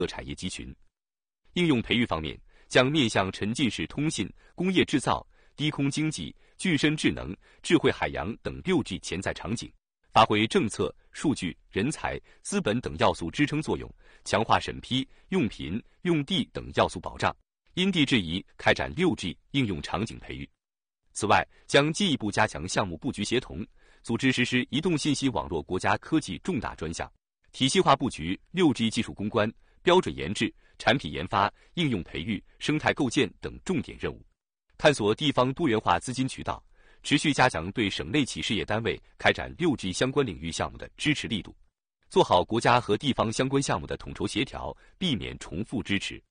产业集群。应用培育方面，将面向沉浸式通信、工业制造、低空经济、具身智能、智慧海洋等6G 潜在场景，发挥政策、数据、人才、资本等要素支撑作用，强化审批、用频、用地等要素保障，因地制宜开展6G 应用场景培育。此外，将进一步加强项目布局协同，组织实施移动信息网络国家科技重大专项，体系化布局6G 技术攻关、标准研制、产品研发、应用培育、生态构建等重点任务，探索地方多元化资金渠道，持续加强对省内企事业单位开展6G 相关领域项目的支持力度，做好国家和地方相关项目的统筹协调，避免重复支持。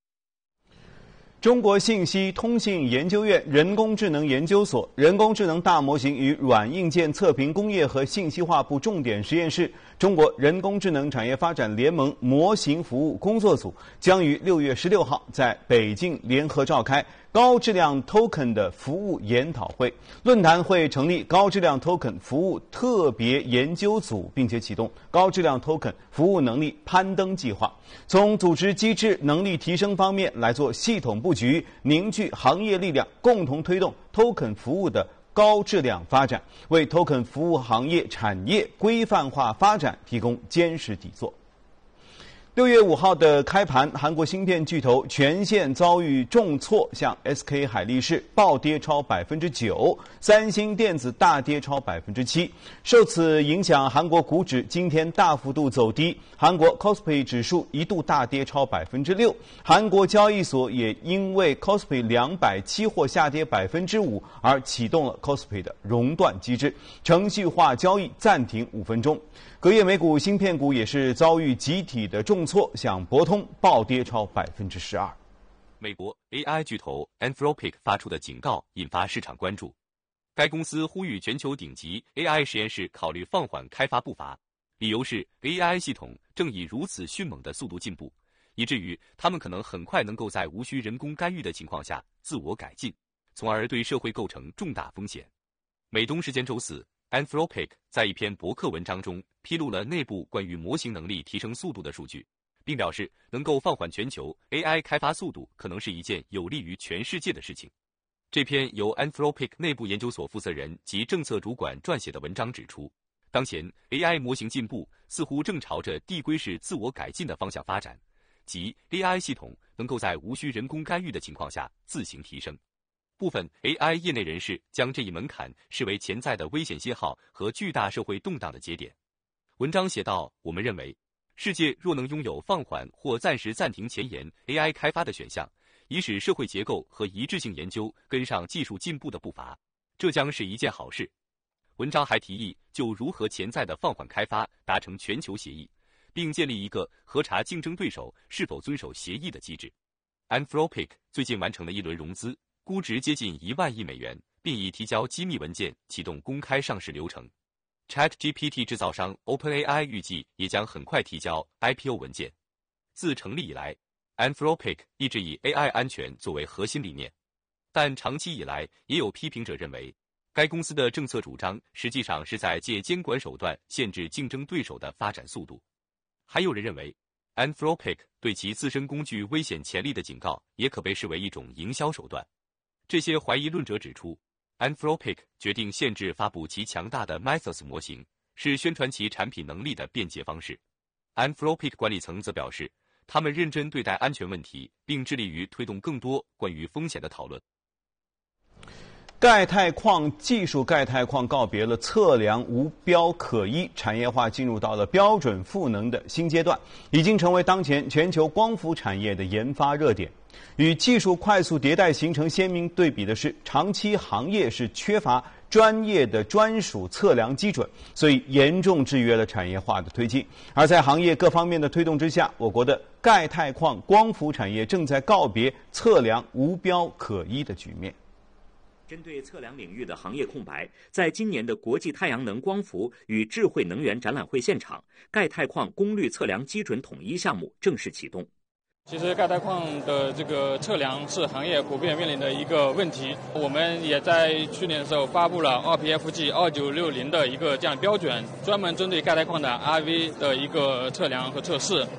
中国信息通信研究院人工智能研究所、人工智能大模型与软硬件测评工业和信息化部重点实验室、中国人工智能产业发展联盟模型服务工作组将于6月16号在北京联合召开高质量 token 的服务研讨会。论坛会成立高质量 token 服务特别研究组，并且启动高质量 token 服务能力攀登计划，从组织机制能力提升方面来做系统布局，凝聚行业力量，共同推动 token 服务的高质量发展，为 token 服务行业产业规范化发展提供坚实底座。6月5号的开盘，韩国芯片巨头全线遭遇重挫，像 SK 海力士暴跌超 9%， 三星电子大跌超 7%。受此影响，韩国股指今天大幅度走低，韩国 KOSPI 指数一度大跌超 6%。韩国交易所也因为 KOSPI 200期货下跌 5% 而启动了 KOSPI 的熔断机制，程序化交易暂停5分钟。隔夜美股芯片股也是遭遇集体的重挫，像博通暴跌超 12%。 美国 AI 巨头 Anthropic 发出的警告引发市场关注，该公司呼吁全球顶级 AI 实验室考虑放缓开发步伐，理由是 AI 系统正以如此迅猛的速度进步，以至于他们可能很快能够在无需人工干预的情况下自我改进，从而对社会构成重大风险。美东时间周四，Anthropic 在一篇博客文章中披露了内部关于模型能力提升速度的数据，并表示能够放缓全球 AI 开发速度可能是一件有利于全世界的事情。这篇由 Anthropic 内部研究所负责人及政策主管撰写的文章指出，当前 AI 模型进步似乎正朝着递归式自我改进的方向发展，即 AI 系统能够在无需人工干预的情况下自行提升。部分 AI 业内人士将这一门槛视为潜在的危险信号和巨大社会动荡的节点。文章写道，我们认为，世界若能拥有放缓或暂时暂停前沿 AI 开发的选项，以使社会结构和一致性研究跟上技术进步的步伐，这将是一件好事。文章还提议就如何潜在的放缓开发达成全球协议，并建立一个核查竞争对手是否遵守协议的机制。Anthropic 最近完成了一轮融资，估值接近1万亿美元，并已提交机密文件，启动公开上市流程。ChatGPT 制造商 OpenAI 预计也将很快提交 IPO 文件。自成立以来， Anthropic 一直以 AI 安全作为核心理念，但长期以来也有批评者认为，该公司的政策主张实际上是在借监管手段限制竞争对手的发展速度。还有人认为， Anthropic 对其自身工具危险潜力的警告也可被视为一种营销手段。这些怀疑论者指出， Anthropic 决定限制发布其强大的 Mythos 模型，是宣传其产品能力的便捷方式。Anthropic 管理层则表示，他们认真对待安全问题，并致力于推动更多关于风险的讨论。 钙钛矿技术，钙钛矿告别了测量无标可依，产业化进入到了标准赋能的新阶段，已经成为当前全球光伏产业的研发热点。与技术快速迭代形成鲜明对比的是，长期行业是缺乏专业的专属测量基准，所以严重制约了产业化的推进。而在行业各方面的推动之下，我国的钙钛矿光伏产业正在告别测量无标可依的局面。 针对测量领域的行业空白，在今年的国际太阳能光伏与智慧能源展览会现场，钙钛矿功率测量基准统一项目正式启动。 其实钙钛矿的这个测量是行业普遍面临的一个问题，我们也在去年的时候发布了 RPFG 2960的一个这样标准，专门针对钙钛矿的 RV 的一个测量和测试。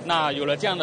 那有了这样的